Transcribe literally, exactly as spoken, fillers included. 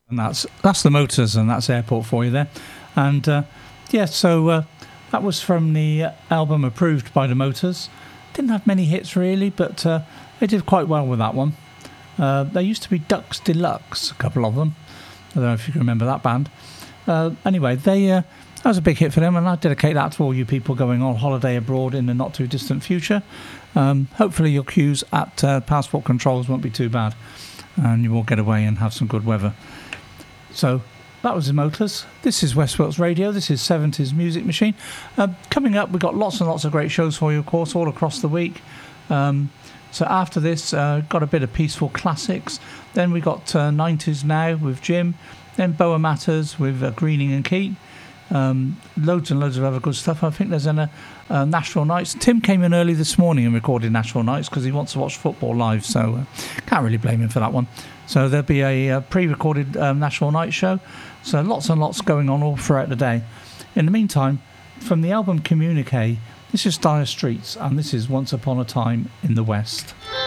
And that's that's the Motors, and that's Airport for you there. And uh, yeah, so uh, that was from the uh, album Approved by the Motors. Didn't have many hits really, but uh, they did quite well with that one. Uh, there used to be Ducks Deluxe, a couple of them. I don't know if you can remember that band. Uh, anyway, they uh, that was a big hit for them, and I dedicate that to all you people going on holiday abroad in the not too distant future. Um, hopefully your queues at uh, passport controls won't be too bad, and you will get away and have some good weather. So that was the Motors. This is Westworks Radio. This is seventies Music Machine. Uh, coming up, we've got lots and lots of great shows for you, of course, all across the week. Um, so after this, uh, got a bit of peaceful classics. Then we got uh, nineties Now with Jim. Then Boa Matters with uh, Greening and Keat. Um, loads and loads of other good stuff. I think there's an, uh, uh, Nashville Nights. Tim came in early this morning and recorded Nashville Nights because he wants to watch football live, so uh, can't really blame him for that one. So there'll be a, a pre-recorded um, Nashville Night show. So lots and lots going on all throughout the day. In the meantime, from the album Communique, this is Dire Streets, and this is Once Upon a Time in the West.